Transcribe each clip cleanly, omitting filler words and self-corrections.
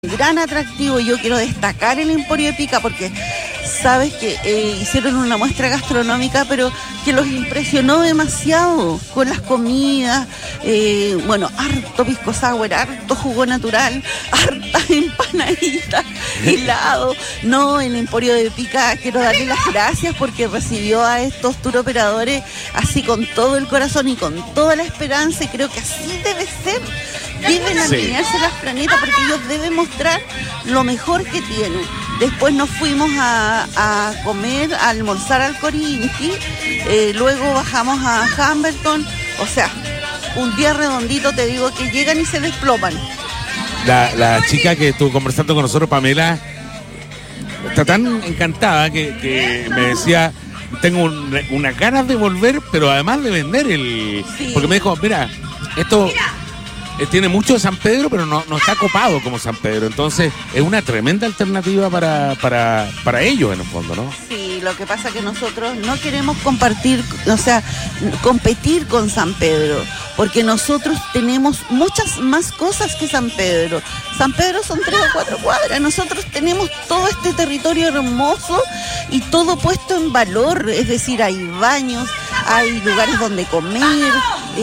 Gran atractivo. Yo quiero destacar el Emporio de Pica porque sabes que hicieron una muestra gastronómica, pero que los impresionó demasiado con las comidas, harto pisco sour, harto jugo natural, hartas empanaditas, helado. No, el Emporio de Pica, quiero darle las gracias porque recibió a estos tour operadores así con todo el corazón y con toda la esperanza, y creo que así debe ser. Deben alinearse las planetas porque ellos deben mostrar lo mejor que tienen. Después nos fuimos a comer, a almorzar al Corinti, luego bajamos a Hamilton. O sea, un día redondito, te digo, que llegan y se desploman. La chica que estuvo conversando con nosotros, Pamela, está tan encantada que me decía, tengo unas ganas de volver, pero además de vender Sí. Porque me dijo, mira, esto... tiene mucho de San Pedro, pero no está copado como San Pedro. Entonces, es una tremenda alternativa para ellos, en el fondo, ¿no? Sí, lo que pasa es que nosotros no queremos competir con San Pedro, porque nosotros tenemos muchas más cosas que San Pedro. San Pedro son 3 o 4 cuadras. Nosotros tenemos todo este territorio hermoso y todo puesto en valor. Es decir, hay baños, hay lugares donde comer.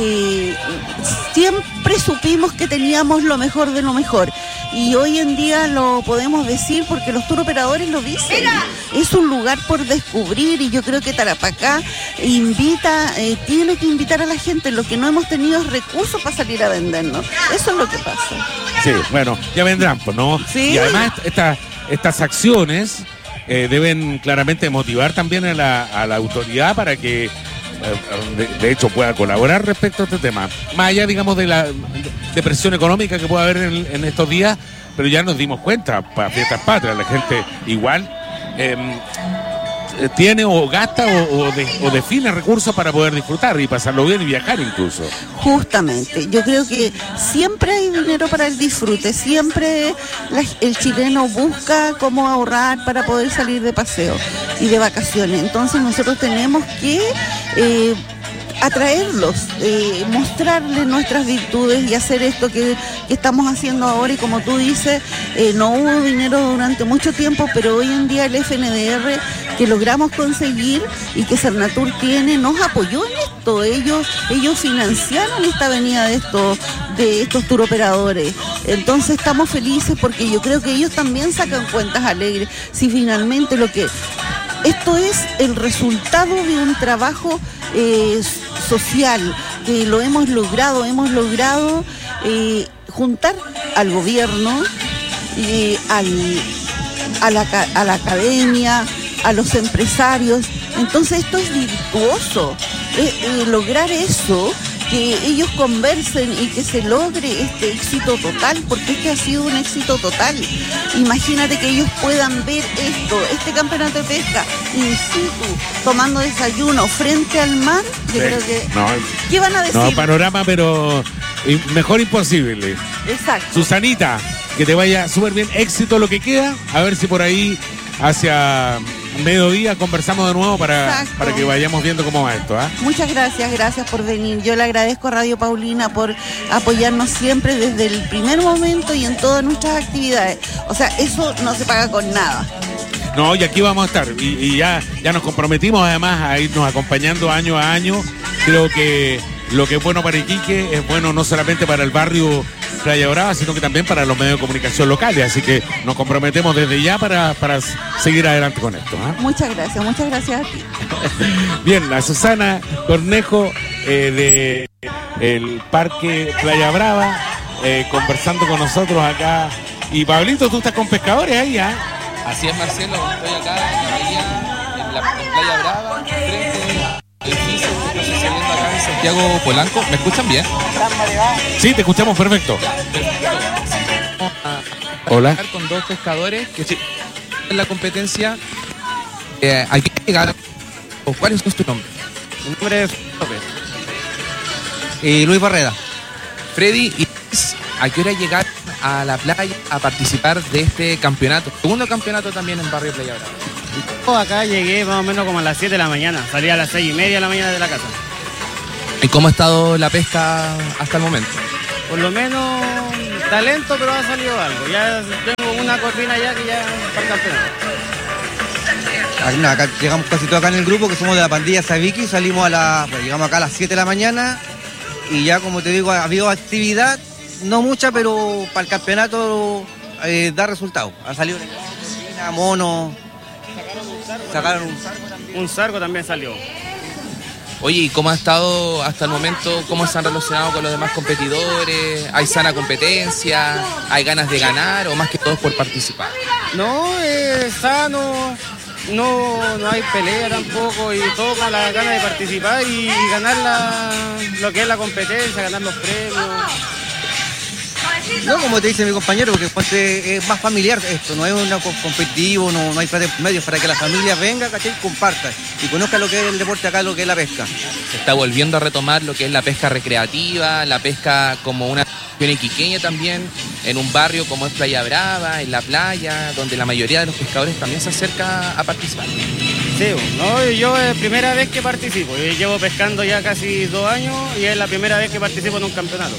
Siempre supimos que teníamos lo mejor de lo mejor, y hoy en día lo podemos decir porque los tour operadores lo dicen. Es un lugar por descubrir, y yo creo que Tarapacá tiene que invitar a la gente. Lo que no hemos tenido es recursos para salir a vendernos. Eso es lo que pasa. Sí, bueno, ya vendrán, pues, ¿no? Sí. Y además estas acciones deben claramente motivar también a la autoridad para que de hecho pueda colaborar respecto a este tema, más allá, digamos, de presión económica que pueda haber en estos días. Pero ya nos dimos cuenta, para Fiestas Patrias la gente igual tiene o gasta o define recursos para poder disfrutar y pasarlo bien y viajar incluso. Justamente, yo creo que siempre hay dinero para el disfrute, siempre el chileno busca cómo ahorrar para poder salir de paseo y de vacaciones. Entonces nosotros tenemos que atraerlos, mostrarles nuestras virtudes y hacer esto que estamos haciendo ahora. Y como tú dices, no hubo dinero durante mucho tiempo, pero hoy en día el FNDR que logramos conseguir y que Cernatur tiene, nos apoyó en esto. Ellos financiaron esta venida de estos tour operadores. Entonces estamos felices porque yo creo que ellos también sacan cuentas alegres. Si finalmente esto es el resultado de un trabajo social, que lo hemos logrado juntar al gobierno, a la academia, a los empresarios. Entonces esto es virtuoso, lograr eso, que ellos conversen y que se logre este éxito total, porque este ha sido un éxito total. Imagínate que ellos puedan ver este campeonato de pesca in situ, tomando desayuno frente al mar. Yo creo que... ¿Qué van a decir? No, panorama, pero mejor imposible. Exacto. Susanita, que te vaya súper bien, éxito lo que queda, a ver si por ahí hacia mediodía conversamos de nuevo para que vayamos viendo cómo va esto, ¿eh? Muchas gracias por venir. Yo le agradezco a Radio Paulina por apoyarnos siempre desde el primer momento y en todas nuestras actividades. O sea, eso no se paga con nada. No, y aquí vamos a estar. Y ya nos comprometimos además a irnos acompañando año a año. Creo que lo que es bueno para Iquique es bueno no solamente para el barrio Playa Brava, sino que también para los medios de comunicación locales. Así que nos comprometemos desde ya para seguir adelante con esto, ¿eh? Muchas gracias a ti. Bien, la Susana Cornejo de el Parque Playa Brava, conversando con nosotros acá. Y Pablito, tú estás con pescadores ahí, ¿ah? Así es, Marcelo, estoy acá en la bahía, en la Playa Brava, frente al edificio que estoy saliendo acá en Santiago Polanco. ¿Me escuchan bien? Sí, te escuchamos perfecto. Hola. Con 2 pescadores que en la competencia. Hay que llegar. ¿Cuál es tu nombre? Mi nombre es López. Y Luis Barreda. Freddy, ¿y a qué hora llegar a la playa a participar de este campeonato? Segundo campeonato también en Barrio Playa Brava. Acá llegué más o menos como a las 7 de la mañana. Salí a las 6:30 de la mañana de la casa. ¿Y cómo ha estado la pesca hasta el momento? por lo menos talento, pero ha salido algo. Ya tengo una corvina ya que ya para el campeonato. Acá llegamos casi todos acá en el grupo, que somos de la pandilla Sabiki, llegamos acá a las 7 de la mañana y ya, como te digo, ha habido actividad, no mucha, pero para el campeonato da resultados. Ha salido una mono, sacaron un sargo también salió. Oye, ¿y cómo ha estado hasta el momento? ¿Cómo se han relacionado con los demás competidores? ¿Hay sana competencia? ¿Hay ganas de ganar o más que todo es por participar? No, es sano, no hay pelea tampoco y todo con la ganas de participar y ganar lo que es la competencia, ganar los premios. No, como te dice mi compañero, porque es más familiar esto, no es un competitivo, no hay medios para que la familia venga, ¿cachai? Comparta y conozca lo que es el deporte acá, lo que es la pesca. Se está volviendo a retomar lo que es la pesca recreativa, la pesca como una acción iquiqueña también, en un barrio como es Playa Brava, en la playa, donde la mayoría de los pescadores también se acerca a participar. Sí, no, yo es la primera vez que participo, yo llevo pescando ya casi 2 años y es la primera vez que participo en un campeonato.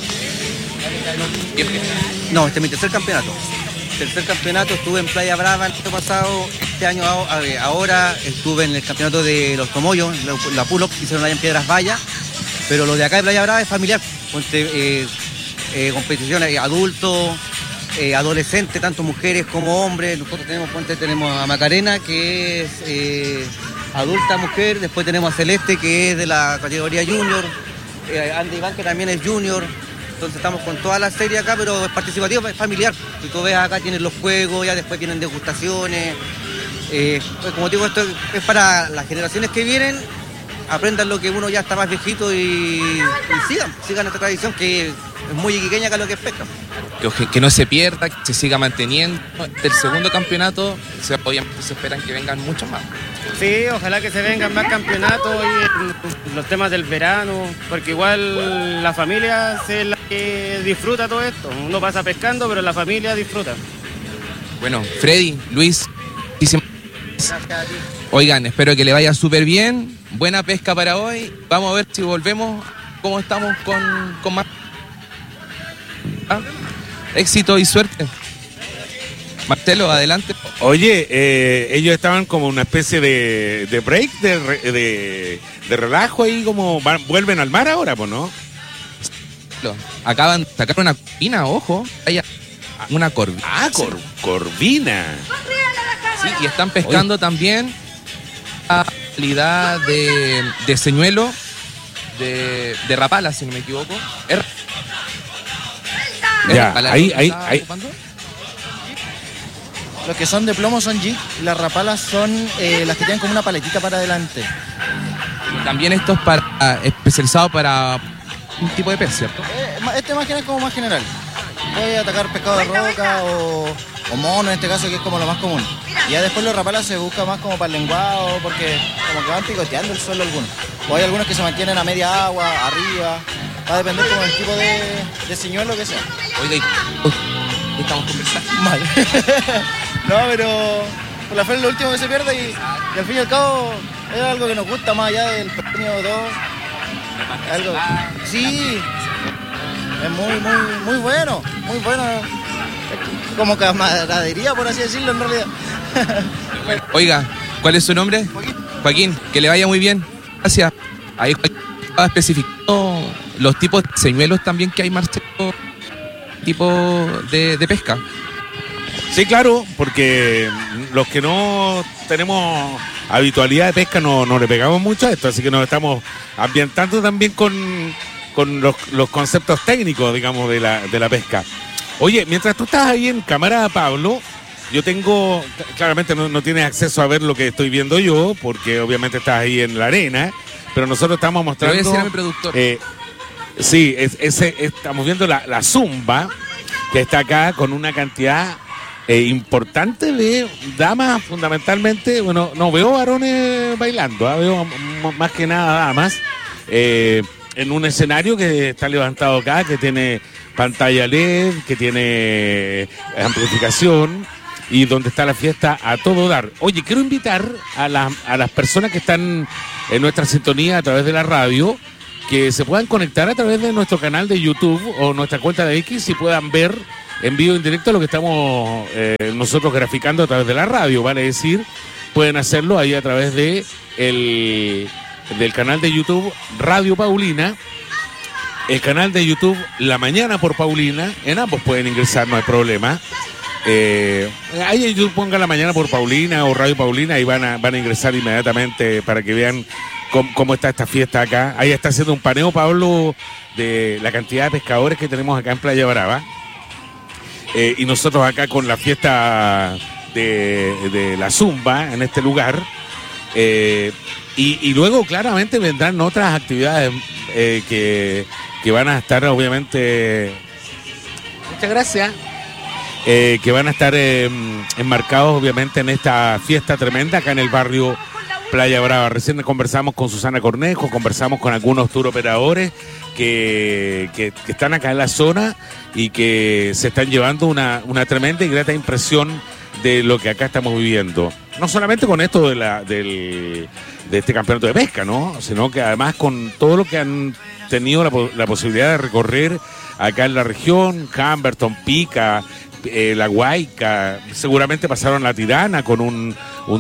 No, este es mi tercer campeonato. Estuve en Playa Brava el año pasado, este año ahora estuve en el campeonato de los Tomoyos, la pull-up, hicieron allá en Piedras Vallas, pero lo de acá de Playa Brava es familiar, competiciones adultos, adolescentes, tanto mujeres como hombres. Nosotros tenemos a Macarena, que es adulta mujer, después tenemos a Celeste, que es de la categoría junior, Andy Iván, que también es junior. Entonces estamos con toda la serie acá, pero es participativo, es familiar. Si tú ves acá, tienen los juegos, ya después vienen degustaciones. Pues como te digo, esto es para las generaciones que vienen, aprendan lo que uno ya está más viejito y sigan esta tradición que es muy iquiqueña acá lo que es pesca. Que no se pierda, que se siga manteniendo. Del segundo campeonato, obviamente se esperan que vengan muchos más. Sí, ojalá que se vengan más campeonatos y los temas del verano, porque igual la familia es la que disfruta todo esto. Uno pasa pescando, pero la familia disfruta. Bueno, Freddy, Luis, muchísimas gracias. Oigan, espero que le vaya súper bien. Buena pesca para hoy. Vamos a ver si volvemos, cómo estamos con más. Éxito y suerte. Marcelo, adelante. Oye, ellos estaban como una especie de break, de relajo ahí, como vuelven al mar ahora, pues, ¿no? Acaban de sacar una corvina, ojo. Una corvina. Ah, corvina. Sí, y están pescando también la calidad de señuelo, de rapala, si no me equivoco. Ya, ahí. Los que son de plomo son jig y las rapalas son las que tienen como una paletita para adelante. También esto es especializado para un tipo de pez, ¿cierto? Este más que nada es como más general. Puede atacar pescado de roca o mono en este caso, que es como lo más común. Y ya después los rapalas se busca más como para el lenguado, porque como que van picoteando el suelo algunos. O hay algunos que se mantienen a media agua, arriba. Va a depender como del tipo de señuelo que sea. Oiga, ¿y estamos conversando? Mal. No, pero por la fe es lo último que se pierde y al fin y al cabo es algo que nos gusta más allá del premio o todo. Algo, sí, es muy bueno, muy bueno. Como camaradería, por así decirlo, en realidad. Oiga, ¿cuál es su nombre? Joaquín, que le vaya muy bien. Gracias. Ahí estaba especificando los tipos de señuelos también que hay, Marcelo, tipo de pesca. Sí, claro, porque los que no tenemos habitualidad de pesca no le pegamos mucho a esto, así que nos estamos ambientando también con los conceptos técnicos, digamos, de la pesca. Oye, mientras tú estás ahí en cámara, Pablo, yo tengo, claramente no tienes acceso a ver lo que estoy viendo yo, porque obviamente estás ahí en la arena, pero nosotros estamos mostrando... Le voy a decir a mi productor. Sí, estamos viendo la zumba, que está acá con una cantidad importante de damas, fundamentalmente. Bueno, no veo varones bailando, veo más que nada damas, en un escenario que está levantado acá, que tiene pantalla LED, que tiene amplificación y donde está la fiesta a todo dar. Oye, quiero invitar a las personas que están en nuestra sintonía a través de la radio que se puedan conectar a través de nuestro canal de YouTube o nuestra cuenta de X y puedan ver en vivo en directo lo que estamos nosotros graficando a través de la radio, vale decir, pueden hacerlo ahí a través de del canal de YouTube Radio Paulina, el canal de YouTube La Mañana por Paulina, en ambos pueden ingresar, no hay problema. Ahí en YouTube ponga La Mañana por Paulina o Radio Paulina y van a ingresar inmediatamente para que vean cómo está esta fiesta acá. Ahí está haciendo un paneo Pablo de la cantidad de pescadores que tenemos acá en Playa Brava. Y nosotros acá con la fiesta de la Zumba en este lugar. Y luego claramente vendrán otras actividades que van a estar obviamente... Muchas gracias. Que van a estar enmarcados obviamente en esta fiesta tremenda acá en el barrio Playa Brava. Recién conversamos con Susana Cornejo, conversamos con algunos tour operadores que están acá en la zona y que se están llevando una tremenda y grata impresión de lo que acá estamos viviendo. No solamente con esto de este campeonato de pesca, ¿no? Sino que además con todo lo que han tenido la posibilidad de recorrer acá en la región, Camberton, Pica, La Guayca, seguramente pasaron La Tirana con un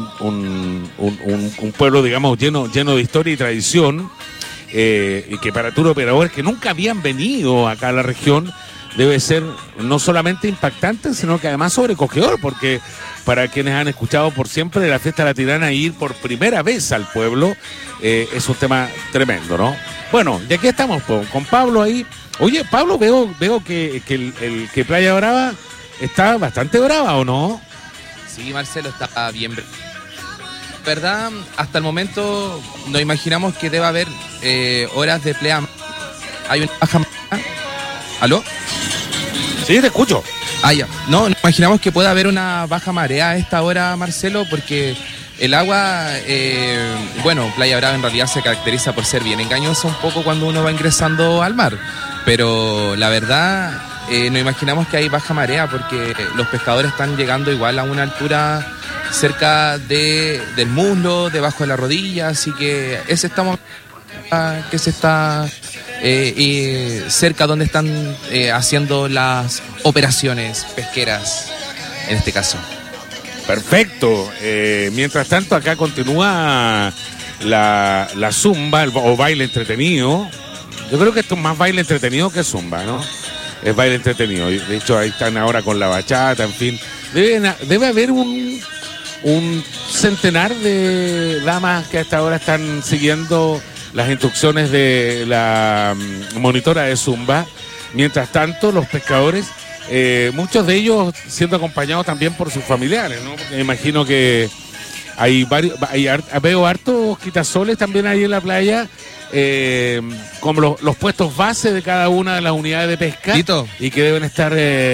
pueblo, digamos, lleno de historia y tradición, y que para tour operadores que nunca habían venido acá a la región debe ser no solamente impactante, sino que además sobrecogedor, porque para quienes han escuchado por siempre de la fiesta de La Tirana ir por primera vez al pueblo, es un tema tremendo, ¿no? Bueno, y aquí estamos con Pablo ahí. Oye, Pablo, veo que Playa Brava está bastante brava, ¿o no? Sí, Marcelo, está bien. ¿Verdad? Hasta el momento nos imaginamos que debe haber horas de pleamar. Hay una baja... ¿Aló? Sí, te escucho. Ya. No, nos imaginamos que puede haber una baja marea a esta hora, Marcelo, porque el agua, Playa Brava en realidad se caracteriza por ser bien engañosa un poco cuando uno va ingresando al mar. Pero la verdad... nos imaginamos que hay baja marea porque los pescadores están llegando igual a una altura cerca del muslo, debajo de la rodilla, así que ese estamos que se está cerca donde están haciendo las operaciones pesqueras en este caso. Perfecto. Mientras tanto acá continúa la zumba o baile entretenido. Yo creo que esto es más baile entretenido que zumba, ¿no? Es baile entretenido. De hecho, ahí están ahora con la bachata, en fin. Debe haber un centenar de damas que hasta ahora están siguiendo las instrucciones de la monitora de Zumba. Mientras tanto, los pescadores, muchos de ellos siendo acompañados también por sus familiares, ¿no? Porque me imagino que hay veo hartos quitasoles también ahí en la playa. Como los puestos base de cada una de las unidades de pesca. ¿Tito? Y que deben estar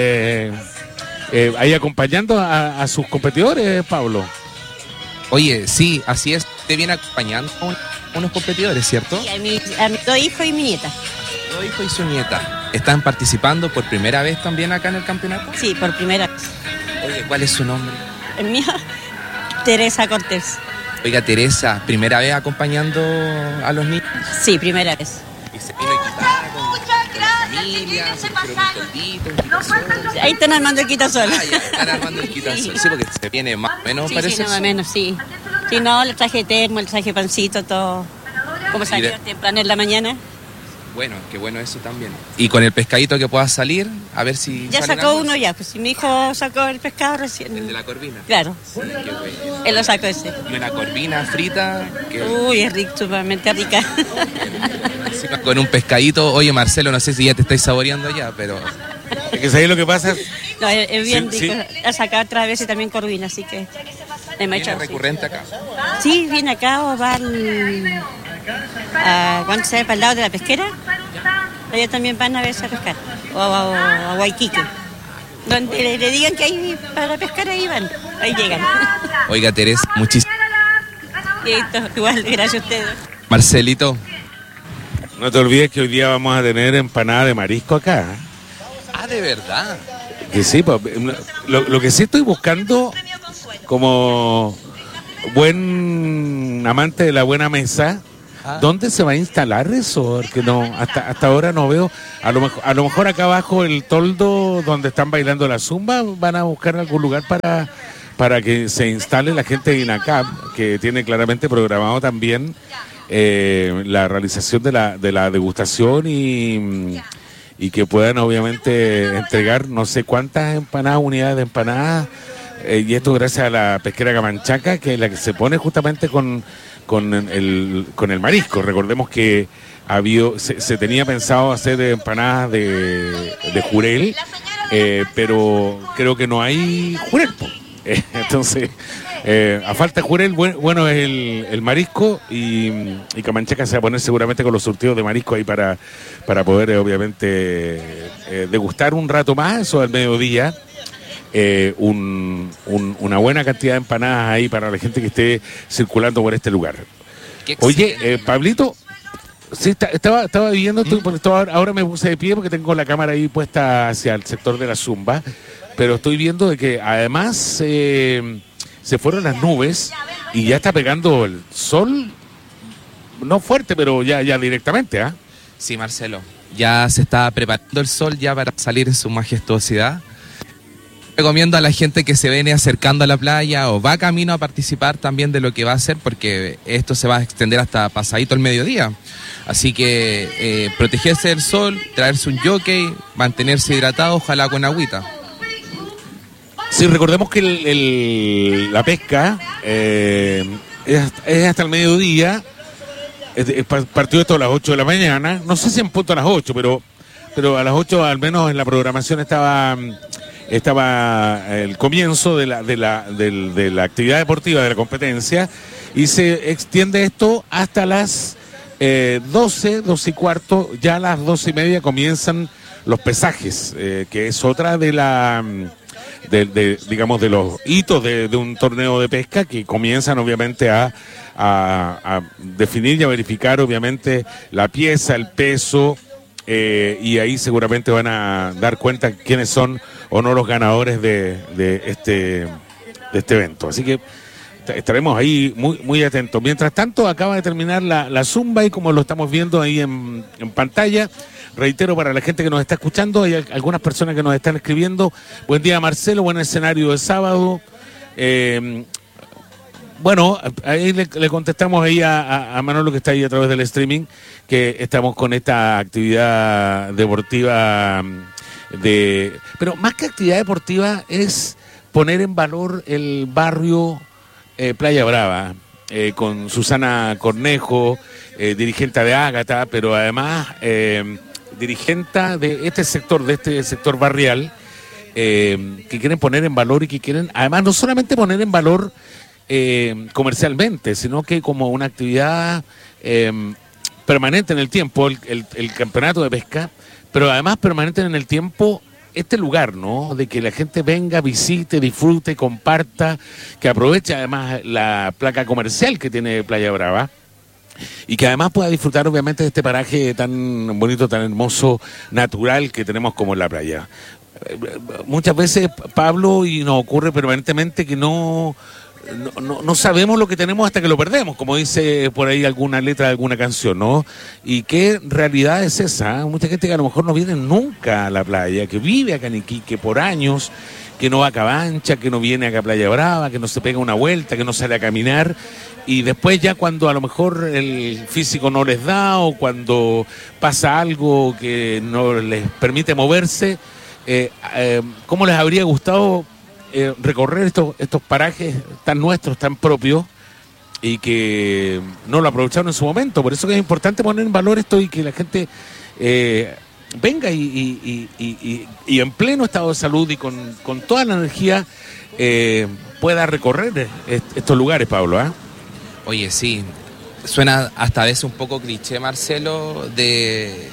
ahí acompañando a sus competidores, Pablo. Oye, sí, así es, te viene acompañando a unos competidores, ¿cierto? Sí, a mis 2 hijos y mi nieta. 2 hijos y su nieta. ¿Están participando por primera vez también acá en el campeonato? Sí, por primera vez. Oye, ¿cuál es su nombre? El mío, Teresa Cortés. Oiga, Teresa, ¿primera vez acompañando a los niños? Sí, primera vez. ¿Y se vino equipada con la familia? ¿Se pusieron un toldito, un quitasol? Ahí están armando el quitasol. Ya están armando el quitasol. Sí, porque se viene más o menos, sí, parece. Sí, más o menos, sí. Sí, no, le traje termo, le traje pancito, todo. Como salió temprano en la mañana. Bueno, qué bueno eso también. Y con el pescadito que pueda salir, a ver si... Ya sacó uno ya, pues mi hijo sacó el pescado recién. ¿El de la corvina? Claro. Sí, qué bueno. Él lo sacó ese. Y una corvina frita. Uy, es rico, sumamente rica. Encima con un pescadito. Oye, Marcelo, no sé si ya te estáis saboreando ya, pero... Es que ¿sabes lo que pasa? No, es bien sí, rico. sí. Ha sacado otra vez y también corvina, así que... ¿Viene recurrente acá? Sí, viene acá o va ¿cuánto se ve? ¿Para el lado de la pesquera? Allá también van a veces a pescar. O a Waikiki. Donde le digan que hay para pescar, ahí van. Ahí llegan. Oiga, Teresa, muchísimas Listo, igual, gracias a ustedes. Marcelito. No te olvides que hoy día vamos a tener empanada de marisco acá. ¿De verdad? Que sí, pues, lo que sí estoy buscando como buen amante de la buena mesa, ¿Dónde se va a instalar eso? Porque no, hasta ahora no veo. A lo mejor acá abajo el toldo donde están bailando la zumba van a buscar algún lugar para que se instale la gente de INACAP, que tiene claramente programado también la realización de la degustación y que puedan obviamente entregar no sé cuántas unidades de empanadas, y esto gracias a la pesquera Camanchaca, que es la que se pone justamente con el marisco. Recordemos que se tenía pensado hacer empanadas de jurel, pero creo que no hay jurel, entonces a falta de jurel, bueno es el marisco, y Camanchaca se va a poner seguramente con los surtidos de marisco ahí para poder obviamente degustar un rato más, eso al mediodía. Una buena cantidad de empanadas ahí para la gente que esté circulando por este lugar. Oye, Pablito, sí, estaba viendo esto, porque ahora me puse de pie porque tengo la cámara ahí puesta hacia el sector de la zumba, pero estoy viendo de que además se fueron las nubes y ya está pegando el sol, no fuerte, pero ya directamente, ¿ah? Sí, Marcelo, ya se está preparando el sol ya para salir en su majestuosidad. Recomiendo a la gente que se viene acercando a la playa o va camino a participar también de lo que va a hacer, porque esto se va a extender hasta pasadito el mediodía. Así que protegerse del sol, traerse un jockey, mantenerse hidratado, ojalá con agüita. Sí, recordemos que la pesca es hasta el mediodía. Partió esto a las 8 de la mañana. No sé si en punto a las 8, pero a las 8 al menos en la programación estaba el comienzo de la actividad deportiva, de la competencia, y se extiende esto hasta las 12 y cuarto. Ya a las 12:30 comienzan los pesajes, que es otra de los hitos de un torneo de pesca, que comienzan obviamente a definir y a verificar obviamente la pieza, el peso, y ahí seguramente van a dar cuenta quiénes son o no los ganadores de este evento. Así que estaremos ahí muy atentos. Mientras tanto, acaba de terminar la zumba, y como lo estamos viendo ahí en pantalla, reitero para la gente que nos está escuchando, hay algunas personas que nos están escribiendo. Buen día, Marcelo, buen escenario de sábado. Bueno, ahí le contestamos ahí a Manolo, que está ahí a través del streaming, que estamos con esta actividad deportiva pero más que actividad deportiva es poner en valor el barrio Playa Brava, con Susana Cornejo, dirigente de Ágata, pero además dirigente de este sector barrial, que quieren poner en valor y que quieren además no solamente poner en valor comercialmente, sino que como una actividad permanente en el tiempo, el campeonato de pesca, pero además permanente en el tiempo este lugar, ¿no? De que la gente venga, visite, disfrute, comparta, que aproveche además la placa comercial que tiene Playa Brava, y que además pueda disfrutar obviamente de este paraje tan bonito, tan hermoso, natural que tenemos como en la playa. Muchas veces, Pablo, y nos ocurre permanentemente que no sabemos lo que tenemos hasta que lo perdemos, como dice por ahí alguna letra de alguna canción, ¿no? Y qué realidad es esa. Mucha gente que a lo mejor no viene nunca a la playa, que vive acá en Iquique por años, que no va a Cabancha, que no viene acá a Playa Brava, que no se pega una vuelta, que no sale a caminar, y después ya cuando a lo mejor el físico no les da, o cuando pasa algo que no les permite moverse, ¿cómo les habría gustado recorrer estos parajes tan nuestros, tan propios, y que no lo aprovecharon en su momento? Por eso que es importante poner en valor esto y que la gente venga y en pleno estado de salud y con toda la energía pueda recorrer estos lugares, Pablo, ¿eh? Oye, sí, suena hasta a veces un poco cliché, Marcelo, de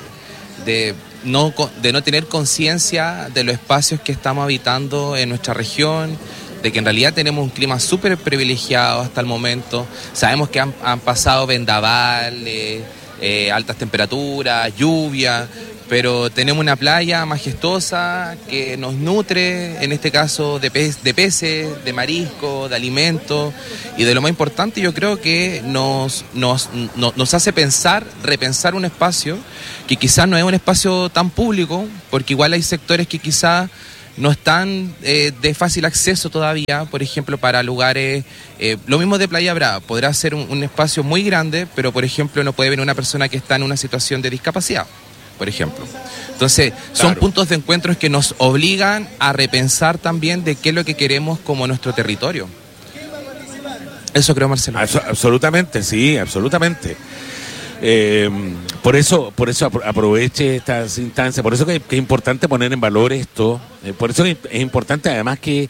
no tener conciencia de los espacios que estamos habitando en nuestra región, de que en realidad tenemos un clima súper privilegiado hasta el momento. Sabemos que han pasado vendavales, altas temperaturas, lluvia, pero tenemos una playa majestuosa que nos nutre, en este caso de peces, de marisco, de alimentos, y de lo más importante yo creo que nos hace repensar un espacio que quizás no es un espacio tan público, porque igual hay sectores que quizás no están de fácil acceso todavía, por ejemplo, para lugares, lo mismo de Playa Brava, podrá ser un espacio muy grande, pero por ejemplo no puede venir una persona que está en una situación de discapacidad, por ejemplo. Entonces, son puntos de encuentros que nos obligan a repensar también de qué es lo que queremos como nuestro territorio. Eso creo, Marcelo. Absolutamente, sí, absolutamente. Por eso aproveche estas instancias, por eso que es importante poner en valor esto, por eso es importante además que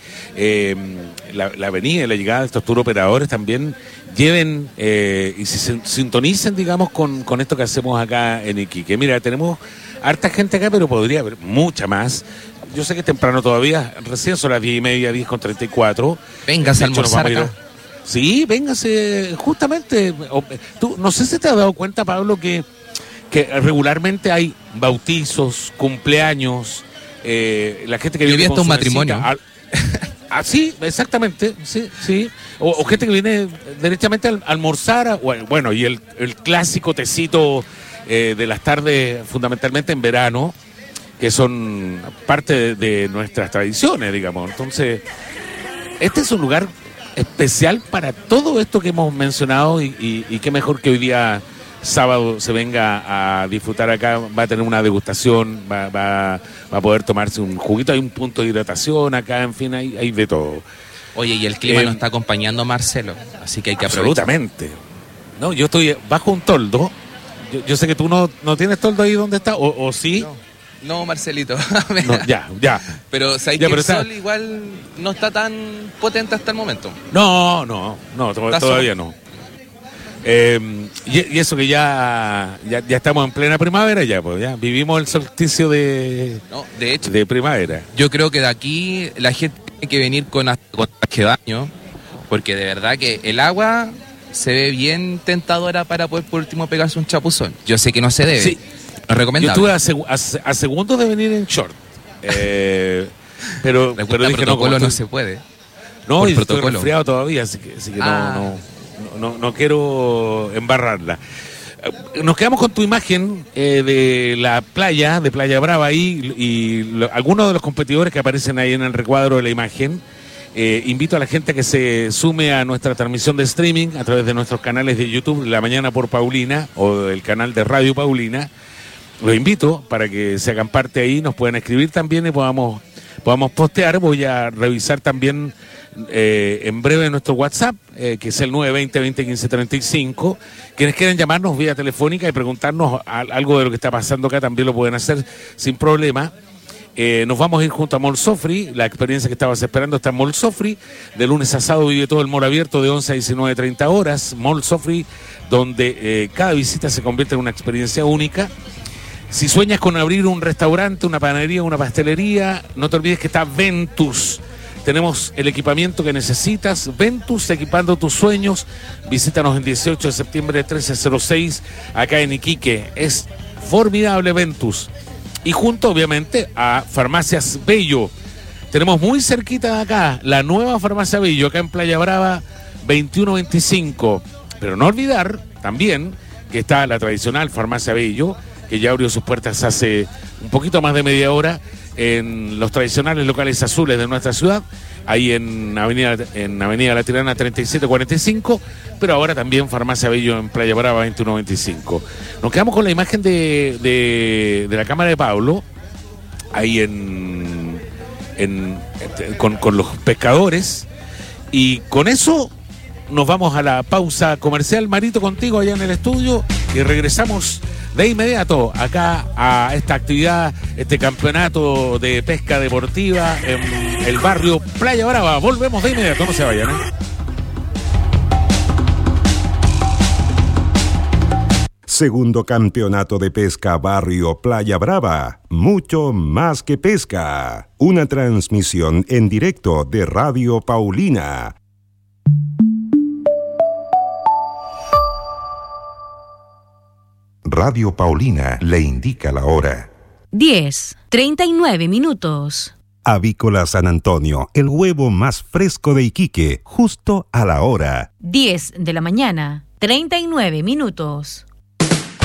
la venida y la llegada de estos tour operadores también lleven y se sintonicen, digamos, con esto que hacemos acá en Iquique. Mira, tenemos harta gente acá, pero podría haber mucha más. Yo sé que es temprano todavía, recién son las 10:30, 10:34. Véngase a almorzar acá. Sí, véngase, justamente. Tú, no sé si te has dado cuenta, Pablo, que regularmente hay bautizos, cumpleaños, la gente que viene con un matrimonio. Sí, exactamente, sí. O gente que viene derechamente a almorzar, bueno, y el clásico tecito de las tardes, fundamentalmente en verano, que son parte de nuestras tradiciones, digamos. Entonces, este es un lugar especial para todo esto que hemos mencionado y qué mejor que hoy día sábado se venga a disfrutar acá. Va a tener una degustación, va a poder tomarse un juguito, hay un punto de hidratación acá, en fin, hay de todo. Oye, y el clima nos está acompañando, Marcelo, así que hay que aprovechar. Absolutamente. No, yo estoy bajo un toldo. Yo sé que tú no tienes toldo ahí donde está, o sí. No, Marcelito. No, ya. Pero ¿sabes que el sol igual no está tan potente hasta el momento? No, todavía no. Y eso que ya estamos en plena primavera, ya vivimos el solsticio de hecho, de primavera. Yo creo que de aquí la gente tiene que venir con traje de baño, porque de verdad que el agua se ve bien tentadora para poder por último pegarse un chapuzón. Yo sé que no se debe. Sí. No es recomendable. Yo estuve a segundos de venir en short. Pero dije protocolo no se puede. No, y estoy resfriado todavía, así que no quiero embarrarla. Nos quedamos con tu imagen de la playa, de Playa Brava ahí, y algunos de los competidores que aparecen ahí en el recuadro de la imagen. Invito a la gente a que se sume a nuestra transmisión de streaming a través de nuestros canales de YouTube, La Mañana por Paulina, o el canal de Radio Paulina. Los invito para que se hagan parte ahí, nos puedan escribir también y podamos postear. Voy a revisar también en breve nuestro WhatsApp, que es el 920-2015-35. Quienes quieran llamarnos vía telefónica y preguntarnos algo de lo que está pasando acá, también lo pueden hacer sin problema. Nos vamos a ir junto a Mall Sofri. La experiencia que estabas esperando está en Mall Sofri. De lunes a sábado vive todo el mall abierto de 11 a 19:30 horas. Mall Sofri, donde cada visita se convierte en una experiencia única. Si sueñas con abrir un restaurante, una panadería, una pastelería, no te olvides que está Ventus. Tenemos el equipamiento que necesitas. Ventus, equipando tus sueños. Visítanos el 18 de septiembre 1306, acá en Iquique. Es formidable Ventus. Y junto, obviamente, a Farmacias Bello. Tenemos muy cerquita de acá la nueva Farmacia Bello, acá en Playa Brava, 2125. Pero no olvidar también que está la tradicional Farmacia Bello, que ya abrió sus puertas hace un poquito más de media hora en los tradicionales locales azules de nuestra ciudad, ahí en Avenida La Tirana 3745, pero ahora también Farmacia Bello en Playa Brava 2125. Nos quedamos con la imagen de la cámara de Pablo, ahí con los pescadores, y con eso nos vamos a la pausa comercial. Marito, contigo allá en el estudio, y regresamos de inmediato acá a esta actividad, este campeonato de pesca deportiva en el barrio Playa Brava. Volvemos de inmediato, no se vayan, Segundo campeonato de pesca barrio Playa Brava. Mucho más que pesca. Una transmisión en directo de Radio Paulina. Radio Paulina le indica la hora. 10:39 minutos. Avícola San Antonio, el huevo más fresco de Iquique, justo a la hora. 10 de la mañana, 39 minutos.